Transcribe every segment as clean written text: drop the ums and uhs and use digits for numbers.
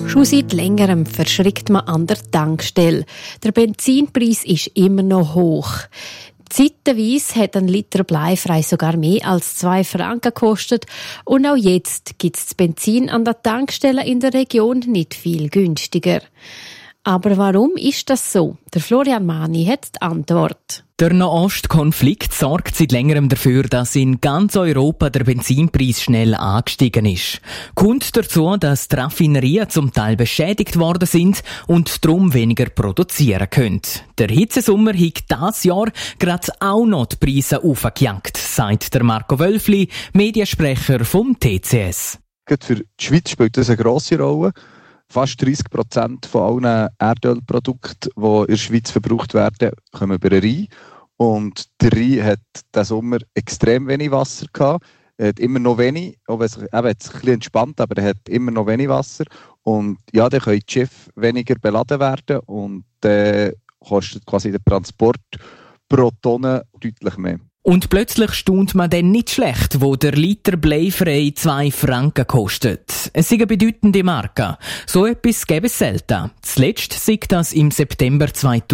Schon seit längerem verschrickt man an der Tankstelle. Der Benzinpreis ist immer noch hoch. Zeitweise hat ein Liter bleifrei sogar mehr als 2 Franken gekostet. Und auch jetzt gibt es das Benzin an der Tankstelle in der Region nicht viel günstiger. Aber warum ist das so? Der Florian Mani hat die Antwort. Der Nahostkonflikt sorgt seit längerem dafür, dass in ganz Europa der Benzinpreis schnell angestiegen ist. Kommt dazu, dass die Raffinerien zum Teil beschädigt worden sind und darum weniger produzieren können. Der Hitzesommer hat dieses Jahr gerade auch noch die Preise aufgejagt, sagt der Marco Wölfli, Mediensprecher vom TCS. Gerade für die Schweiz spielt das eine grosse Rolle. Fast 30% von allen Erdölprodukten, die in der Schweiz verbraucht werden, kommen über den Rhein. Und der Rhein hat diesen Sommer extrem wenig Wasser gehabt. Er hat immer noch wenig, auch wenn es sich ein bisschen entspannt, aber er hat immer noch wenig Wasser. Und ja, dann können die Schiffe weniger beladen werden und kostet quasi der Transport pro Tonne deutlich mehr. Und plötzlich staunt man dann nicht schlecht, wo der Liter bleifrei 2 Franken kostet. Es ist eine bedeutende Marke. So etwas gäbe es selten. Zuletzt sei das im September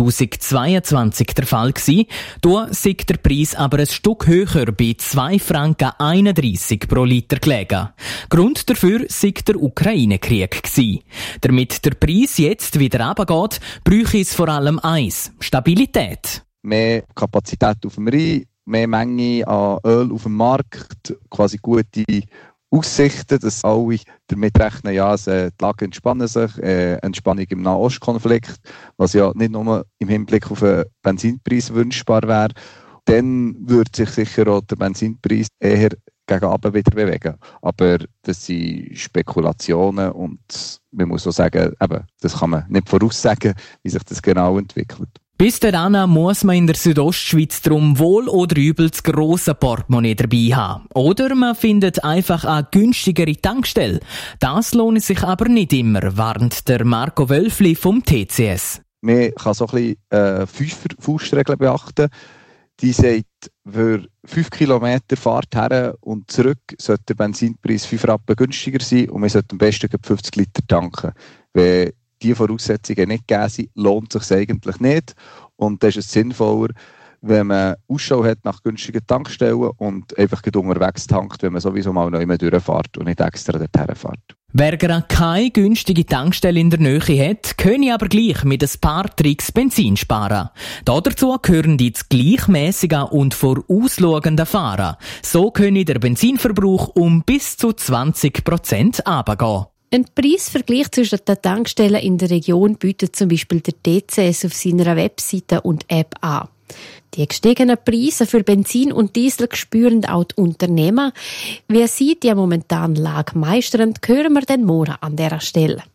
2022 der Fall gewesen. Da sei der Preis aber ein Stück höher bei 2,31 Franken pro Liter gelegen. Grund dafür sei der Ukraine-Krieg gewesen. Damit der Preis jetzt wieder runtergeht, bräuchte es vor allem eins: Stabilität. Mehr Kapazität auf dem Rhein, mehr Menge an Öl auf dem Markt, quasi gute Aussichten, dass alle damit rechnen, ja, die Lage entspannen sich, Entspannung im Nahostkonflikt, was ja nicht nur im Hinblick auf den Benzinpreis wünschbar wäre. Dann würde sich sicher auch der Benzinpreis eher gegen Abend wieder bewegen. Aber das sind Spekulationen und man muss auch sagen, eben, das kann man nicht voraussagen, wie sich das genau entwickelt. Bis dahin muss man in der Südostschweiz drum wohl oder übel das grosse Portemonnaie dabei haben. Oder man findet einfach eine günstigere Tankstelle. Das lohnt sich aber nicht immer, warnt der Marco Wölfli vom TCS. Man kann so ein bisschen 5-Faustregel beachten. Die sagt, für 5 Kilometer Fahrt her und zurück sollte der Benzinpreis 5 Rappen günstiger sein und man sollte am besten 50 Liter tanken. Wenn die Voraussetzungen nicht gegeben sind, lohnt es sich eigentlich nicht. Und das ist es sinnvoller, wenn man Ausschau hat nach günstigen Tankstellen und einfach unterwegs tankt, wenn man sowieso mal neu durchfährt und nicht extra dorthin fährt. Wer gerade keine günstige Tankstelle in der Nähe hat, könne aber gleich mit ein paar Tricks Benzin sparen. Dazu gehören die gleichmäßigen und vorausschauenden Fahren. So könne der Benzinverbrauch um bis zu 20% runtergehen. Ein Preisvergleich zwischen den Tankstellen in der Region bietet zum Beispiel der TCS auf seiner Webseite und App an. Die gestiegenen Preise für Benzin und Diesel spüren auch die Unternehmer. Wie sie die momentane Lage meistern, hören wir dann morgen an dieser Stelle.